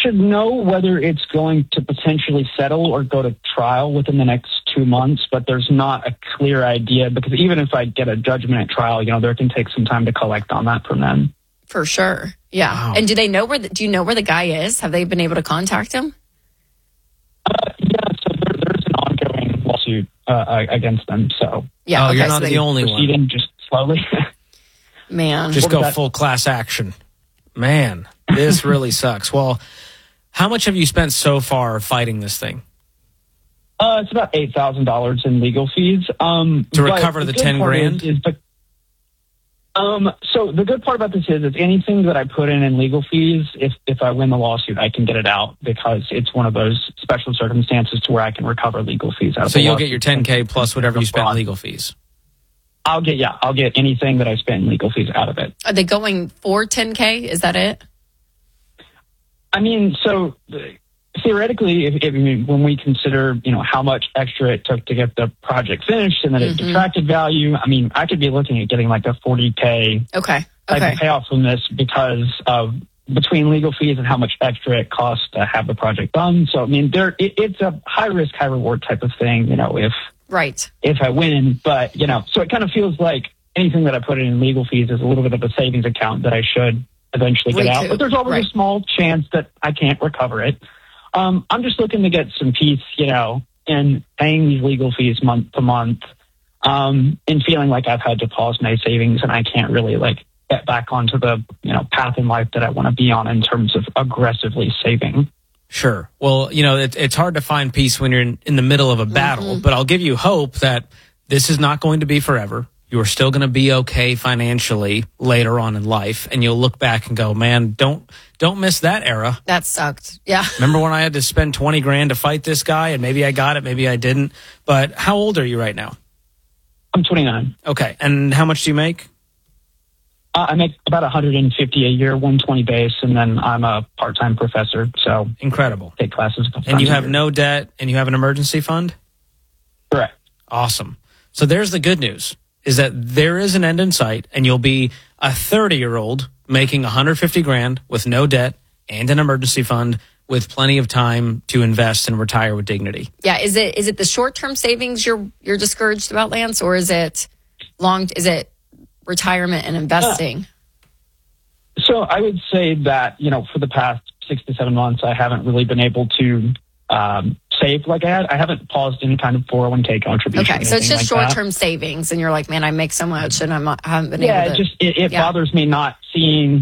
should know whether it's going to potentially settle or go to trial within the next 2 months, but there's not a clear idea because even if I get a judgment at trial, there can take some time to collect on that from them. For sure. Yeah. Wow. And do they know do you know where the guy is? Have they been able to contact him? Yeah, so there's an ongoing lawsuit against them. So yeah, you're not the only one. Just slowly. Man. Just go full class action. Man, this really sucks. Well, how much have you spent so far fighting this thing? It's about $8,000 in legal fees. To recover the 10 grand? So the good part about this is anything that I put in legal fees, if I win the lawsuit, I can get it out because it's one of those special circumstances to where I can recover legal fees out of So the you'll lawsuit. get your $10K plus whatever you spend in legal fees. I'll get anything that I spend in legal fees out of it. Are they going for $10K? Is that it? I mean, so theoretically, when we consider, how much extra it took to get the project finished and that it detracted value, I could be looking at getting like a $40K type of payoff from this because of between legal fees and how much extra it costs to have the project done. So, it's a high risk, high reward type of thing, if I win. But, so it kind of feels like anything that I put in legal fees is a little bit of a savings account that I should eventually get out. But there's always a small chance that I can't recover it. I'm just looking to get some peace, in paying these legal fees month to month, and feeling like I've had to pause my savings and I can't really get back onto the, path in life that I want to be on in terms of aggressively saving. Sure. Well, it's hard to find peace when you're in the middle of a battle, but I'll give you hope that this is not going to be forever. You're still going to be okay financially later on in life, and you'll look back and go, man, don't miss that era. That sucked. Yeah. Remember when I had to spend 20 grand to fight this guy, and maybe I got it, maybe I didn't. But how old are you right now? I'm 29. Okay. And how much do you make? I make about $150 a year, 120 base, and then I'm a part-time professor. So incredible. Take classes. And you have no debt, and you have an emergency fund? Correct. Awesome. So there's the good news, is that there is an end in sight, and you'll be a 30-year-old making $150 grand with no debt and an emergency fund with plenty of time to invest and retire with dignity. Yeah. Is it the short-term savings you're discouraged about, Lance, or is it retirement and investing? So I would say that, for the past 6 to 7 months, I haven't really been able to save like I had. I haven't paused any kind of 401k contribution. Okay, so it's just short-term savings, and you're like, man, I make so much, and I haven't been able to. It bothers me not seeing,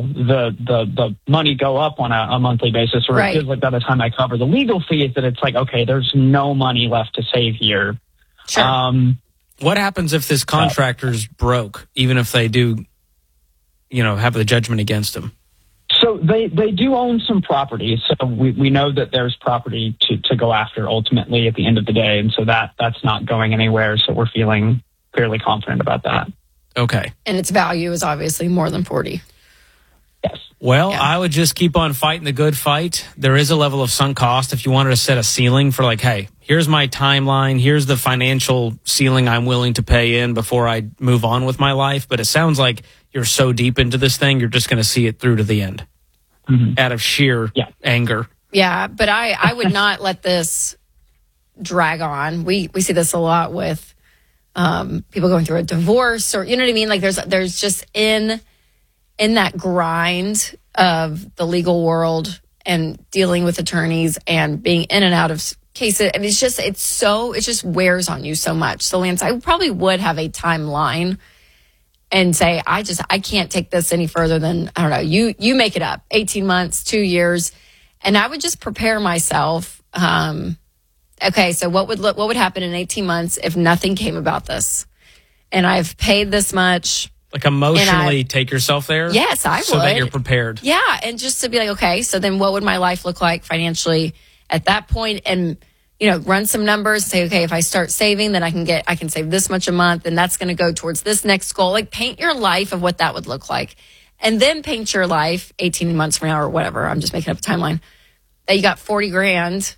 the money go up on a monthly basis, or it feels like by the time I cover the legal fees that it's like, okay, there's no money left to save here. Sure. What happens if this contractor's broke, even if they do, have the judgment against them? So they do own some property. So we know that there's property to go after ultimately at the end of the day. And so that's not going anywhere. So we're feeling fairly confident about that. Okay. And its value is obviously more than 40. Yes. Well, I would just keep on fighting the good fight. There is a level of sunk cost. If you wanted to set a ceiling for hey, here's my timeline, here's the financial ceiling I'm willing to pay in before I move on with my life. But it sounds like you're so deep into this thing, you're just going to see it through to the end out of sheer anger. Yeah, but I would not let this drag on. We see this a lot with people going through a divorce, or you know what I mean? There's just in that grind of the legal world and dealing with attorneys and being in and out of cases. I mean, it just wears on you so much. So Lance, I probably would have a timeline and say, I can't take this any further than, I don't know, you make it up, 18 months, 2 years. And I would just prepare myself. Okay, so what would happen in 18 months if nothing came about this? And I've paid this much. Emotionally take yourself there? Yes, I would. So that you're prepared. Yeah, and just to be like, okay, so then what would my life look like financially at that point? And, run some numbers and say, okay, if I start saving, then I can save this much a month, and that's going to go towards this next goal. Paint your life of what that would look like. And then paint your life 18 months from now or whatever. I'm just making up a timeline. That you got 40 grand.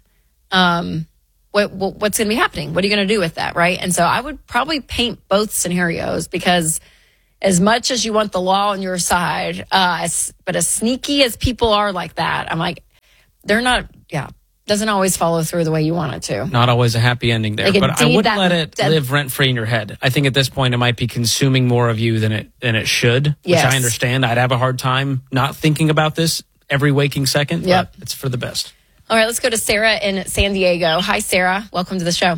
What's going to be happening? What are you going to do with that, right? And so I would probably paint both scenarios, because as much as you want the law on your side, but as sneaky as people are like that, I'm like, they're not, doesn't always follow through the way you want it to. Not always a happy ending there, Like, but I indeed, wouldn't let it live rent free in your head. I think at this point it might be consuming more of you than it should, which Yes. I understand. I'd have a hard time not thinking about this every waking second, Yep. but it's for the best. All right, let's go to Sarah in San Diego. Hi, Sarah. Welcome to the show.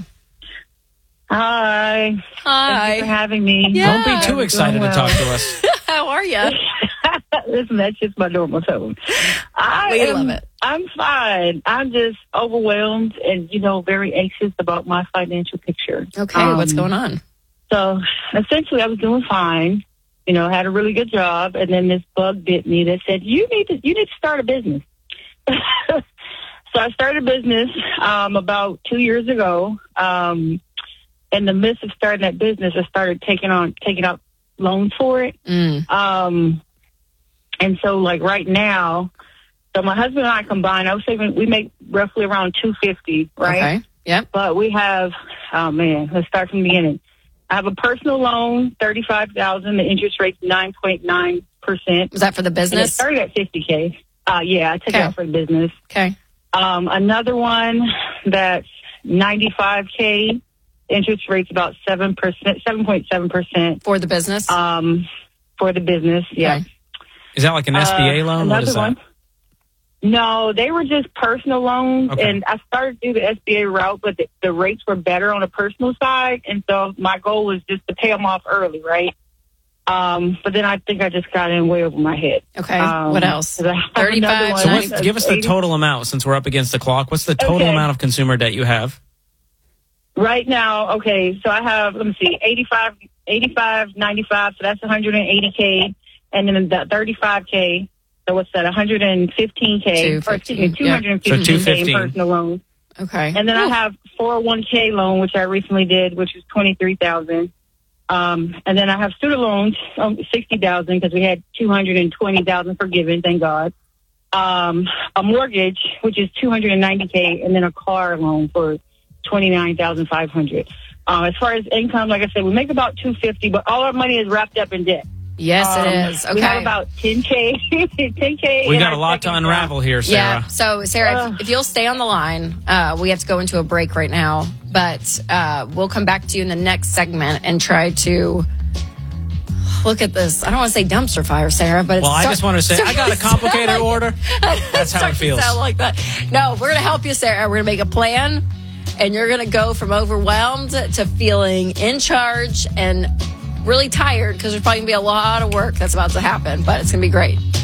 Hi. Thank you for Hi. having me. Yeah. Don't be too excited to talk to us. How are you? Listen, that's just my normal tone. We love it. I'm fine. I'm just overwhelmed and, very anxious about my financial picture. Okay, what's going on? So essentially I was doing fine, had a really good job. And then this bug bit me that said, you need to start a business. So I started a business, about 2 years ago. In the midst of starting that business, I started taking out loans for it. And so like right now, so my husband and I combined, I was saving, we make roughly around $250, right? Okay. Yep. But we have, let's start from the beginning. I have a personal loan, $35,000. The interest rate's 9.9%. Was that for the And it business? started at $50K. I took it out for the business. Okay. Another one that's $95K. Interest rate's about 7.7%. For the business? For the business, yeah. Okay. Is that like an SBA loan? What is that? One. No, they were just personal loans, Okay. and I started to do the SBA route, but the rates were better on the personal side, and so my goal was just to pay them off early, right? But then I think I just got in way over my head. Okay. What else? 35. So give us the total amount since we're up against the clock. What's the total amount of consumer debt you have? Right now, okay, so I have, let me see, 85, 95, so that's 180K, and then the 35K, so what's that, 115K, or excuse me, 215K in personal loans. Okay. And then I have 401K loan, which I recently did, which is $23,000. And then I have student loans, $60,000, because we had $220,000 forgiven, thank God. A mortgage, which is $290K, and then a car loan for $29,500. As far as income, like I said, we make about $250, but all our money is wrapped up in debt. Yes, it is. Okay. We have about $10K. $10K. We got a lot to unravel here, Sarah. Yeah. So, Sarah, if you'll stay on the line, we have to go into a break right now, but we'll come back to you in the next segment and try to look at this. I don't want to say dumpster fire, Sarah, but it's I just want to say I got a complicated order. That's how it feels. Sound like that. No, we're going to help you, Sarah. We're going to make a plan, and you're going to go from overwhelmed to feeling in charge and really tired, because there's probably going to be a lot of work that's about to happen, but it's going to be great.